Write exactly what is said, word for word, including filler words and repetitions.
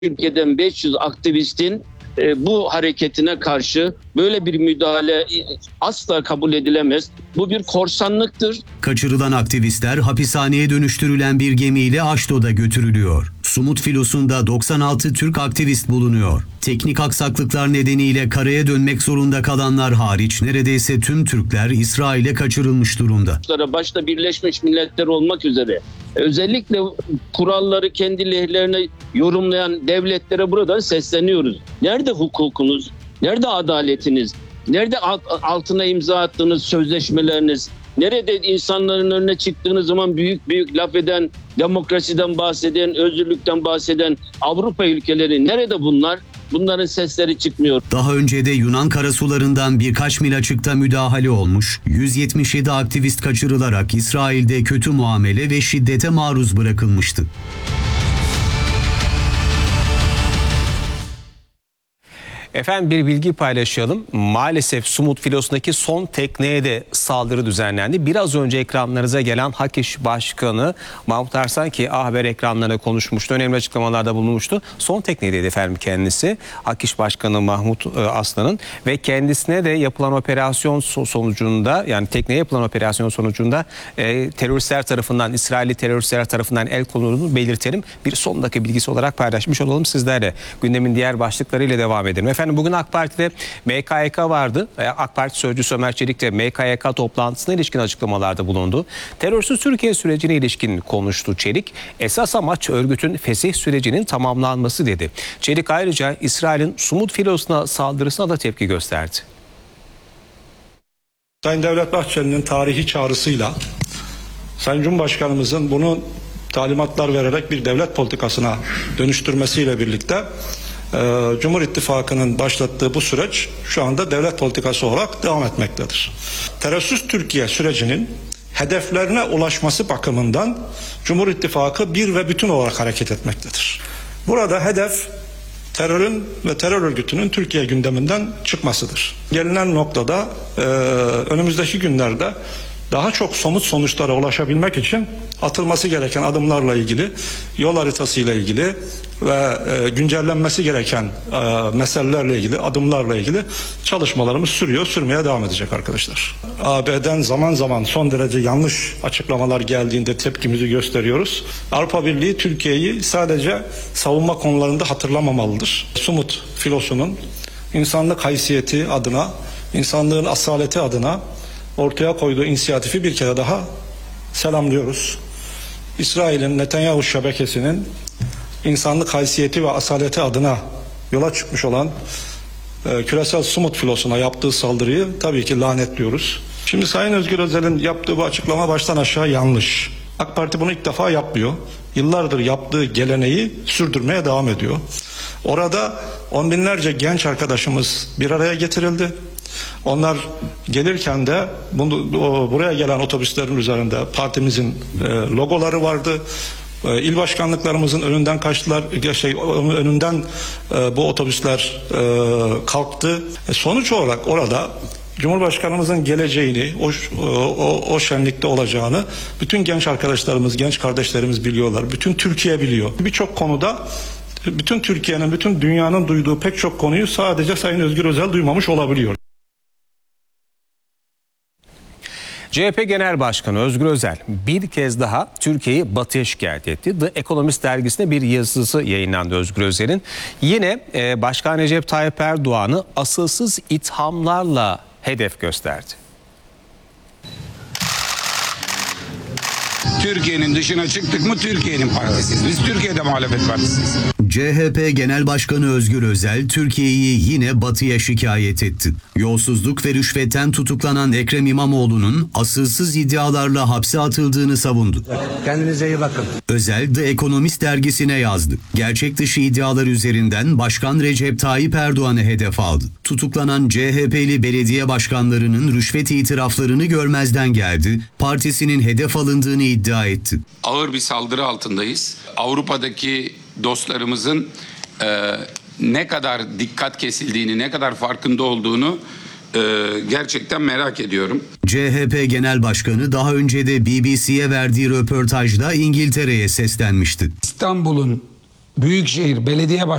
ülkeden beş yüz aktivistin e, bu hareketine karşı böyle bir müdahale asla kabul edilemez. Bu bir korsanlıktır. Kaçırılan aktivistler hapishaneye dönüştürülen bir gemiyle Aşdod'a götürülüyor. Sumut filosunda doksan altı Türk aktivist bulunuyor. Teknik aksaklıklar nedeniyle karaya dönmek zorunda kalanlar hariç neredeyse tüm Türkler İsrail'e kaçırılmış durumda. Başta Birleşmiş Milletler olmak üzere özellikle kuralları kendi lehlerine yorumlayan devletlere buradan sesleniyoruz. Nerede hukukunuz? Nerede adaletiniz? Nerede altına imza attığınız sözleşmeleriniz? Nerede insanların önüne çıktığınız zaman büyük büyük laf eden, demokrasiden bahseden, özgürlükten bahseden Avrupa ülkeleri nerede bunlar? Bunların sesleri çıkmıyor. Daha önce de Yunan karasularından birkaç mil açıkta müdahale olmuş, yüz yetmiş yedi aktivist kaçırılarak İsrail'de kötü muamele ve şiddete maruz bırakılmıştı. Efendim bir bilgi paylaşalım. Maalesef Sumut filosundaki son tekneye de saldırı düzenlendi. Biraz önce ekranlarınıza gelen Hak İş Başkanı Mahmut Arslan ki A Haber ekranlarına konuşmuştu. Önemli açıklamalarda bulunmuştu. Son tekneydi efendim kendisi. Hak İş Başkanı Mahmut Arslan'ın ve kendisine de yapılan operasyon sonucunda yani tekneye yapılan operasyon sonucunda e, teröristler tarafından, İsrailli teröristler tarafından el konulduğunu belirtelim. Bir son dakika bilgisi olarak paylaşmış olalım sizlerle. Gündemin diğer başlıklarıyla devam edelim. Efendim bugün AK Parti'de M K Y K vardı. AK Parti Sözcüsü Ömer Çelik de M K Y K toplantısına ilişkin açıklamalarda bulundu. Terörsüz Türkiye sürecine ilişkin konuştu Çelik. Esas amaç örgütün fesih sürecinin tamamlanması dedi. Çelik ayrıca İsrail'in Sumut filosuna saldırısına da tepki gösterdi. Sayın Devlet Bahçeli'nin tarihi çağrısıyla Sayın Cumhurbaşkanımızın bunu talimatlar vererek bir devlet politikasına dönüştürmesiyle birlikte Cumhur İttifakı'nın başlattığı bu süreç şu anda devlet politikası olarak devam etmektedir. Terörsüz Türkiye sürecinin hedeflerine ulaşması bakımından Cumhur İttifakı bir ve bütün olarak hareket etmektedir. Burada hedef terörün ve terör örgütünün Türkiye gündeminden çıkmasıdır. Gelinen noktada e, önümüzdeki günlerde daha çok somut sonuçlara ulaşabilmek için atılması gereken adımlarla ilgili, yol haritasıyla ilgili ve e, güncellenmesi gereken e, meselelerle ilgili, adımlarla ilgili çalışmalarımız sürüyor, sürmeye devam edecek arkadaşlar. A B'den zaman zaman son derece yanlış açıklamalar geldiğinde tepkimizi gösteriyoruz. Avrupa Birliği Türkiye'yi sadece savunma konularında hatırlamamalıdır. Sumut filosunun insanlık haysiyeti adına, insanlığın asaleti adına ortaya koyduğu inisiyatifi bir kere daha selamlıyoruz. İsrail'in Netanyahu şebekesinin insanlık haysiyeti ve asaleti adına yola çıkmış olan e, küresel Sumut filosuna yaptığı saldırıyı tabii ki lanetliyoruz. Şimdi Sayın Özgür Özel'in yaptığı bu açıklama baştan aşağı yanlış. AK Parti bunu ilk defa yapmıyor. Yıllardır yaptığı geleneği sürdürmeye devam ediyor. Orada on binlerce genç arkadaşımız bir araya getirildi. Onlar gelirken de bunu, buraya gelen otobüslerin üzerinde partimizin e, logoları vardı. E, il başkanlıklarımızın önünden kaçtılar. Şey, önünden e, bu otobüsler e, kalktı. E, sonuç olarak orada Cumhurbaşkanımızın geleceğini, o, o, o şenlikte olacağını bütün genç arkadaşlarımız, genç kardeşlerimiz biliyorlar. Bütün Türkiye biliyor. Birçok konuda bütün Türkiye'nin, bütün dünyanın duyduğu pek çok konuyu sadece Sayın Özgür Özel duymamış olabiliyor. C H P Genel Başkanı Özgür Özel bir kez daha Türkiye'yi batıya şikayet etti. The Economist dergisinde bir yazısı yayınlandı Özgür Özel'in. Yine e, Başkan Recep Tayyip Erdoğan'ı asılsız ithamlarla hedef gösterdi. Türkiye'nin dışına çıktık mı Türkiye'nin partisiyiz. Biz Türkiye'de muhalefet partisiyiz. C H P Genel Başkanı Özgür Özel Türkiye'yi yine batıya şikayet etti. Yolsuzluk ve rüşvetten tutuklanan Ekrem İmamoğlu'nun asılsız iddialarla hapse atıldığını savundu. Kendinize iyi bakın. Özel The Economist dergisine yazdı. Gerçek dışı iddialar üzerinden Başkan Recep Tayyip Erdoğan'ı hedef aldı. Tutuklanan C H P'li belediye başkanlarının rüşvet itiraflarını görmezden geldi. Partisinin hedef alındığını iddia etti. Ağır bir saldırı altındayız. Avrupa'daki dostlarımızın e, ne kadar dikkat kesildiğini, ne kadar farkında olduğunu e, gerçekten merak ediyorum. C H P Genel Başkanı daha önce de B B C'ye verdiği röportajda İngiltere'ye seslenmişti. İstanbul'un Büyükşehir Belediye Başkanı